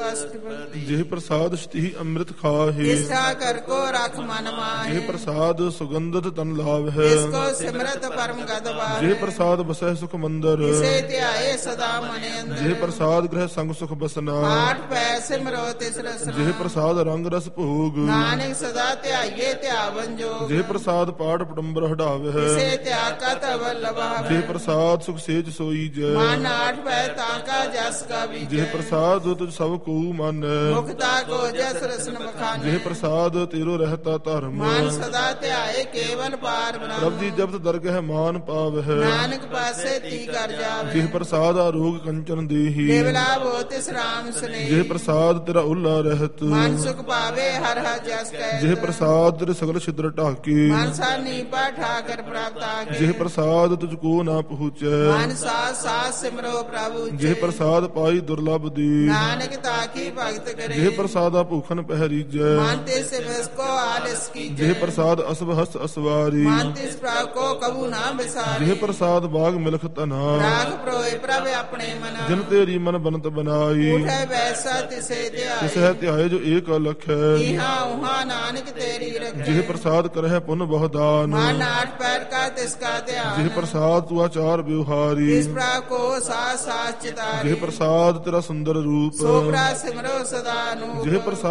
ਅਸ਼ਟਪਦੀ। ਜਿਹ ਪ੍ਰਸਾਦ ਸ਼ਤੀ ਅੰਮ੍ਰਿਤ ਖਾਹੇ, ਇਸਾ ਕਰ ਕੋ ਰਖ ਮਨ ਮਾਹੇ। ਜਿਹ ਪ੍ਰਸਾਦ ਸੁਗੰਧਤ ਤਨ ਲਾਭ ਹੈ, ਇਸ ਕੋ ਸਿਮਰਤ ਪਰਮ ਗਦ ਬਾਹੇ। ਜਿਹ ਪ੍ਰਸਾਦ ਬਸੈ ਸੁਖ ਮੰਦਰ, ਇਸੇ ਧਿਆਏ ਸਦਾ ਮਨ ਅੰਦਰ। ਜਿਹ ਪ੍ਰਸਾਦ ਗ੍ਰਹਿ ਸੰਗ ਸੁਖ ਬਸਨਾ, ਆਠ ਪੈ ਸਿਮਰੋ ਤਿਸ ਰਸਨਾ। ਜਿਹ ਪ੍ਰਸਾਦ ਰੰਗ ਰਸ ਭੋਗ, ਨਾਨਕ ਸਦਾ ਧਿਆਈਏ ਧਿਆਵਨ ਜੋਗ। ਜਿਹ ਪ੍ਰਸਾਦ ਪਾਠ ਪਟੰਬਰ ਹਟਾਵੇ, ਇਸੇ ਧਿਆ ਕਤ ਅਵਲਭਾਵੇ। ਜਿਹ ਪ੍ਰਸਾਦ ਸੁਖ ਸੇਜ ਸੋਈ ਜੈ, ਮਨ ਆਠ ਪੈ ਤਾਕਾ ਜਸ ਕਾ ਜਿਹ ਵਿਜੈ। ਪ੍ਰਸਾਦ ਤੁਝ ਸਭ ਕੋ ਮਾਨੈ, ਮੁਕਤਾ ਕੋ ਜਸ ਰਸਨ ਬਖਾਨੇ। ਜਿਹ ਪ੍ਰਸਾਦ ਤੇਰੋ ਰਹਿਤਾ ਧਰਮ, ਮਨ ਸਦਾ ਧਿਆਏ ਕੇਵਲ ਪਾਰ ਪ੍ਰਭ ਬ੍ਰਹਮ। ਜੀ ਜਪਤ ਦਰਗਹਿ ਮਾਨ ਪਾਵਹਿ, ਨਾਨਕ ਪਾਸੇ ਤੀ ਕਰ ਜਾਵੇ। ਜਿਹ ਪ੍ਰਸਾਦ ਆਰੋਗ ਕੰਚਨ ਦੇਹੀ, ਕੇਵਲਾ ਹੋ ਤਿਸ ਰਾਮ ਸਨੇਹ। ਜਿਹ ਪ੍ਰਸਾਦ ਤੇਰਾ ਉੱਲਾ ਰਹਿਤ, ਮਨ ਸੁਖ ਪਾਵੇ ਹਰ ਹਰ ਜਸ ਕਹਿ। ਜਿਹ ਪ੍ਰਸਾਦ ਤੇਰੇ ਸਗਲ ਛਿਦਰ ਢਾਕੇ, ਮਨ ਸਾ ਨੀਪਾ ਠਾਕਰ ਪ੍ਰਾਪਤ ਆਗੇ। ਜਿਹ ਪ੍ਰਸਾਦ ਤੁਝ ਕੋ ਨਾ ਪਹੁੰਚੈ, ਮਨ ਸਾਥ ਸਾਥ ਸਿਮਰੋ ਪ੍ਰਭੂ ਜਿਹ ਪ੍ਰਸਾਦ ਪਾਈ ਦੁਰਲਭ ਦੀ, ਨਾਨਕ ਤਾਕੀ ਭਗਤ ਕਰੇ। ਜਿਹ ਪ੍ਰਸਾਦਾ ਭੂਖਨ ਪਹਿਰੀਜੈ, ਮਨ ਤੇ ਸਿਵਸ ਕੋ ਆਲਸ ਕੀ ਜਿਹ ਪ੍ਰਸਾਦ ਅਸਭ ਹਸਤ ਅਸਵਾਰੀ, ਮਨ ਤਿਸ ਪ੍ਰਭ ਕੋ ਕਬੂ ਨਾ ਬਿਸਾਰੇ। ਜਿਹ ਪ੍ਰਸਾਦ ਬਾਗ ਮਿਲਖ ਤਨਾ, ਰਾਖ ਪ੍ਰੋਏ ਪ੍ਰਭ ਆਪਣੇ ਮਨਾ। ਜਿਨ ਤੇਰੀ ਮਨ ਬਨਤ ਬਨਾਈ, ਉਠੇ ਵੈਸਾ ਤਿਸੇ ਧਿਆਏ। ਤਿਸਹਿ ਧਿਆਏ ਜੋ ਏਕ ਅਲਖ ਹੈ, ਇਹਾਂ ਉਹਾਂ ਨਾਨਕ ਤੇਰੀ ਰਖੈ। ਜਿਹ ਪ੍ਰਸਾਦ ਕਰਹਿ ਪੁਨ ਬਹੁ ਦਾਨ, ਮਨ ਆਠ ਪੈਰ ਕਾ ਤਿਸ ਕਾ ਧਿਆਨ। ਜਿਹ ਪ੍ਰਸਾਦ ਤੂ ਆਚਾਰ ਵਿਵਹਾਰੀ, ਤਿਸ ਪ੍ਰਭ ਕੋ ਸਾਥ ਸਾਥ ਚਿਤਾਰੇ। ਜਿਹ ਪ੍ਰਸਾਦ ਤੇਰਾ ਸੁੰਦਰ ਰੂਪ, ਸੋ ਪ੍ਰਭ ਸਿਮਰੋ ਸਦਾ ਨੂੰ। ਜਿਹ ਪ੍ਰਸਾਦ